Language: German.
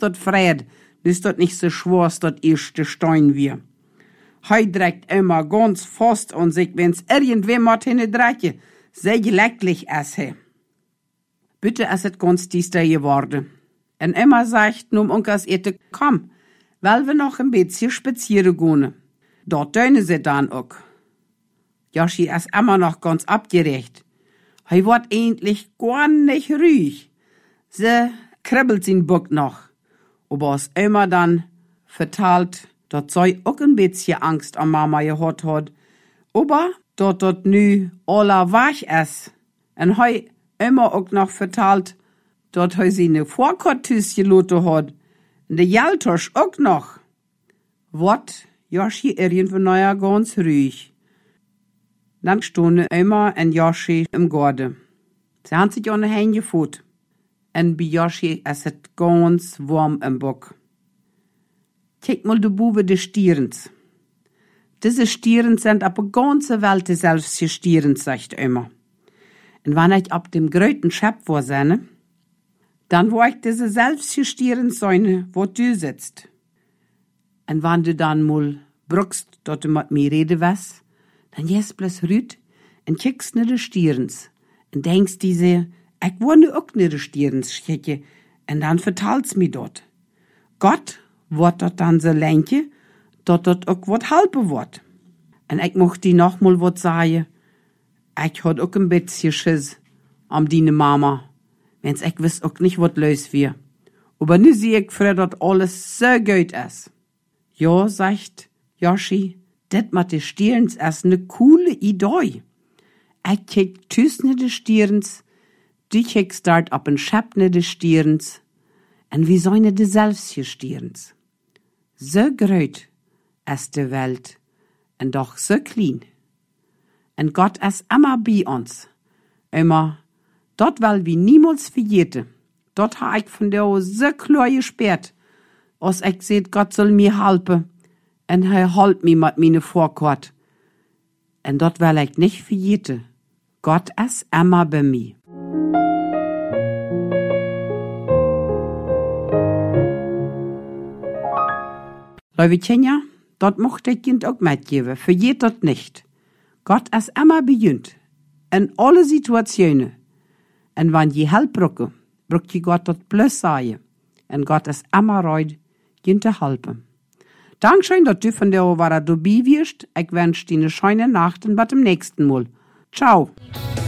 dort Fred, bis dort nicht so schwer dort erste Stein wir. Heu dreckt immer ganz fast und sich, wenn's irgendwem mat hinnedrecke, sehr lecklich esse. Bitte esset ganz diester geworden. En immer sagt num Unkers ete, komm, weil wir noch ein bisschen spazieren gehen. Dort döne sie dann auch. Joshi ist immer noch ganz abgerecht. Hei wird endlich gar nicht ruhig. Sie kribbelt sin Buck noch. Aber es immer dann vertalt, dort sei auch ein bisschen Angst am Mama gehört hat. Aber dort nu aller wach ist. Und hei immer auch noch vertalt, dort hei sie ne Vorkortüs geloten hat. Und der Jaltosch auch noch. Wort Joshi irgendwie neuer ganz ruhig. Dann stohne immer ein Joshi im Garten. Sie haben sich ohne Hände gefuht. Und bei Joshi ist es ganz warm im Bock. Kick mal die Bube des Stierens. Diese Stieren sind auf der ganzen Welt dieselbe Stieren, sagt er immer. Und wenn ich ab dem gröten Schöpf war seine, dann war ich diese selbst Stieren seine, wo du sitzt. Und wenn du dann mal bruckst, dort du mit mir rede was, dann gehst bloß rüt und kickst ne de Stierens. Und denkst diese, ich war nu auch ne de Stierens schicke, und dann vertalt's mi dort. Gott wird dort dann so lenke, dort auch wat halbe wird. Und ich mocht die noch mal wat sagen, ich hat auch ein bisschen Schiss am dine Mama, wenn's ich wiss auch nicht wat los wir. Aber nu sieh ich für dort alles so gut ist. Ja, sagt Joshi, det mit de Stierens ist ne coole Idee. Ich kick tüsne de Stierens, die kickst dort ab en Schäppne de Stierens, en wie soine de selbst Stierens. So gröt ist de Welt, en doch so klein. En Gott ist immer bei uns, immer, dort weil wir niemals verjete. Dort ha ich von der so klar gesperrt, als ich seht, Gott soll mir halpen, en er halt mi mit mine Vorkort. En dort will ich nicht verjete. Gott ist immer bei mir. Leute, dort mochte ich Kind auch mitgeben, verjet dort nicht. Gott ist immer bejünt, in alle Situationen. Und wenn je Help brauche, braucht je Gott dort bloß sagen. Und Gott ist immer reut, Kind zu helfen. Dankeschön, dass du von der Wara dabei wirst. Ich wünsche dir eine schöne Nacht und bis zum nächsten Mal. Ciao.